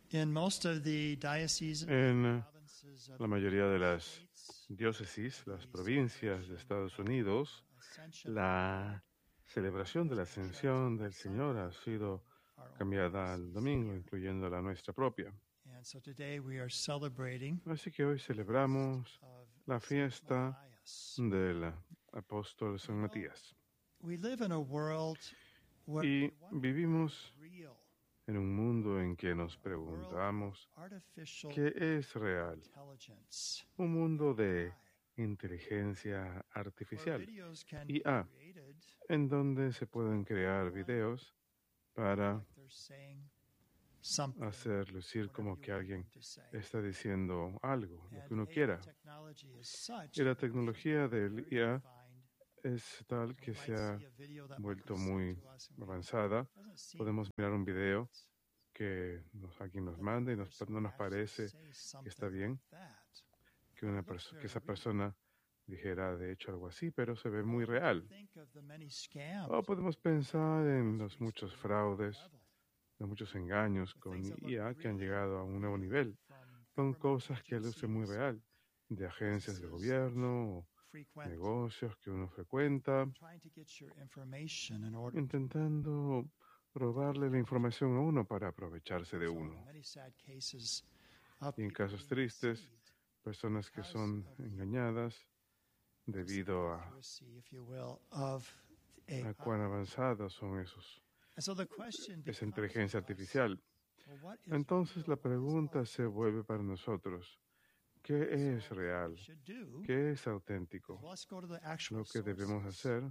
In most of the dioceses En and provinces of la the mayoría de United las States, diócesis, las provincias de Estados Unidos, Ascension la celebración de la ascensión del Señor ha sido our own cambiada al diocese domingo, here. incluyendo la nuestra propia. And so today we are celebrating Así que hoy celebramos of la Saint fiesta Matthias. del apóstol San Matías. We live in a world where Y we wonder vivimos what is real, en un mundo en que nos a world preguntamos of artificial qué es real. intelligence, Un mundo de inteligencia where artificial, videos can IA, be created en donde se pueden crear videos para like they're saying something, hacer lucir como whatever que you want alguien them to say. está diciendo algo, lo que And uno AI quiera. technology is such Y la that it's tecnología del very IA refined. es tal que We se might ha see a video that might vuelto be sent muy to us and we avanzada. doesn't seem Podemos mirar un video right. que alguien nos But manda y the person no nos actually parece say que something está bien like that. que, It looks que very esa real. persona dijera de hecho algo así, pero se ve muy Or real. think of the many scams O podemos pensar en los muchos reached fraudes, level. los muchos engaños The con things that look IA que han really llegado a un nuevo nivel. from Son government cosas que lucen muy agencies, real, de agencias de businesses gobierno, o frequent, negocios que uno frecuenta, trying to get your information in order intentando robarle la información a uno para aprovecharse de so uno. many sad cases of Y en people casos being tristes, deceived personas que because son of the engañadas debido accuracy, if you will, of a AI. cuán avanzadas son And so the question esa becomes inteligencia for us, artificial. well, what is Entonces real? la pregunta se vuelve para nosotros, ¿qué es So what real? we should do ¿Qué es is, auténtico? well, let's go to the actual Lo que debemos sources. hacer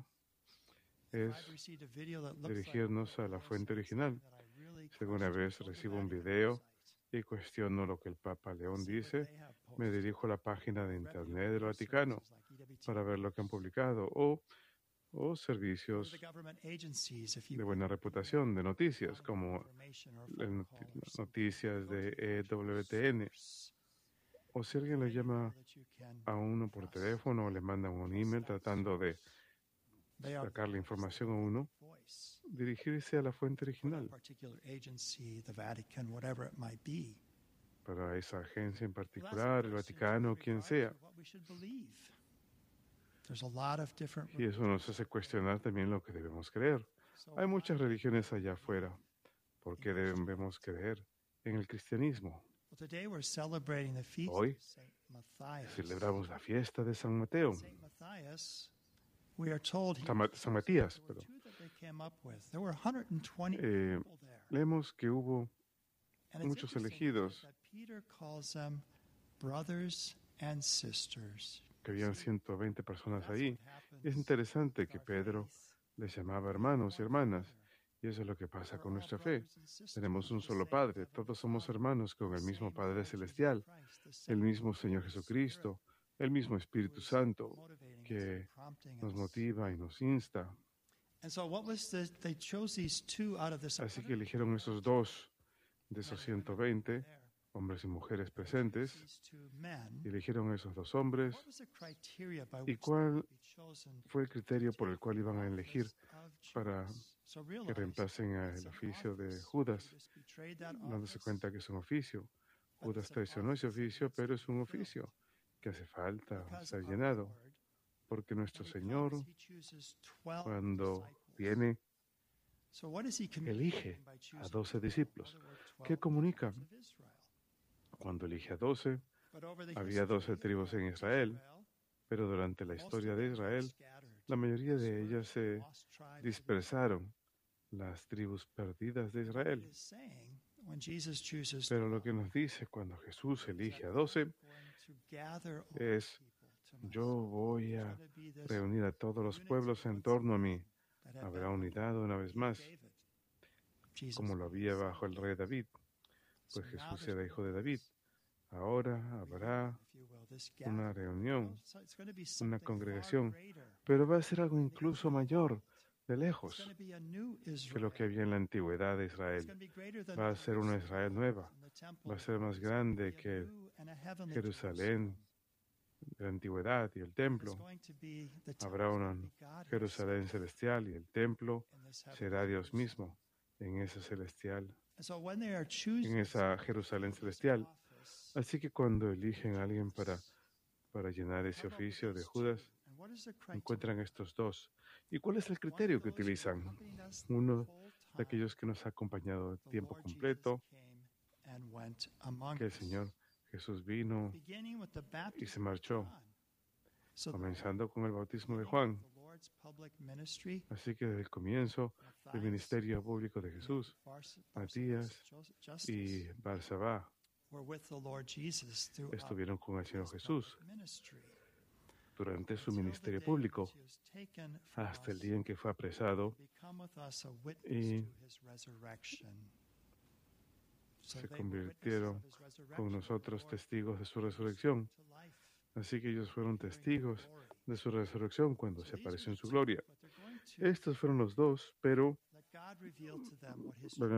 If es I've received a video that looks like dirigirnos a la fuente original. Si alguna vez recibo un video y cuestiono lo que el Papa León dice, me dirijo a la página de Internet del Vaticano para ver lo que han publicado o servicios de buena reputación, de noticias, como las noticias de EWTN. O si alguien le llama a uno por teléfono o le manda un email tratando de sacar la información a uno, dirigirse a la fuente original para esa agencia en particular, el Vaticano, quien sea. Y eso nos hace cuestionar también lo que debemos creer. Hay muchas religiones allá afuera. ¿Por qué debemos creer en el cristianismo? Hoy celebramos la fiesta de San Mateo. San Matías, perdón. Leemos que hubo muchos elegidos, que habían 120 personas ahí. Es interesante que Pedro les llamaba hermanos y hermanas, y eso es lo que pasa con nuestra fe. Tenemos un solo Padre, todos somos hermanos con el mismo Padre Celestial, el mismo Señor Jesucristo, el mismo Espíritu Santo, que nos motiva y nos insta. Así que eligieron esos dos de esos 120, hombres y mujeres presentes, y eligieron esos dos hombres. ¿Y cuál fue el criterio por el cual iban a elegir para que reemplacen el oficio de Judas, dándose cuenta que es un oficio? Judas traicionó ese oficio, pero es un oficio que hace falta ser llenado, porque nuestro Señor, cuando viene, elige a 12 discípulos. ¿Qué comunica? Cuando elige a 12, había 12 tribus en Israel, pero durante la historia de Israel, la mayoría de ellas se dispersaron, las tribus perdidas de Israel. Pero lo que nos dice cuando Jesús elige a 12 es: yo voy a reunir a todos los pueblos en torno a mí. Habrá unidad una vez más, como lo había bajo el rey David, pues Jesús era hijo de David. Ahora habrá una reunión, una congregación, pero va a ser algo incluso mayor, de lejos, que lo que había en la antigüedad de Israel. Va a ser una Israel nueva, va a ser más grande que Jerusalén de la antigüedad y el templo. Habrá una Jerusalén celestial y el templo será Dios mismo en esa celestial en esa Jerusalén celestial. Así que cuando eligen a alguien para llenar ese oficio de Judas, encuentran estos dos. ¿Y cuál es el criterio que utilizan? Uno de aquellos que nos ha acompañado tiempo completo, que el Señor Jesús vino y se marchó, comenzando con el bautismo de Juan. Así que desde el comienzo del ministerio público de Jesús, Matías y Barsabá estuvieron con el Señor Jesús durante su ministerio público, hasta el día en que fue apresado y se convirtieron con nosotros testigos de su resurrección. Así que ellos fueron testigos de su resurrección cuando se apareció en su gloria. Estos fueron los dos, pero